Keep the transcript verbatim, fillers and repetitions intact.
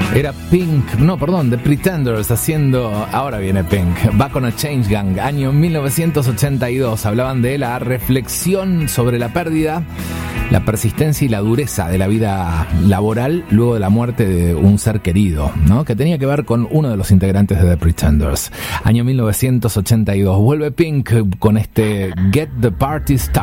Era Pink, no, perdón, The Pretenders haciendo, ahora viene Pink, Back on a Change Gang, año mil novecientos ochenta y dos. Hablaban de la reflexión sobre la pérdida, la persistencia y la dureza de la vida laboral luego de la muerte de un ser querido, ¿no? Que tenía que ver con uno de los integrantes de The Pretenders. Año mil novecientos ochenta y dos. Vuelve Pink con este Get the Party Started.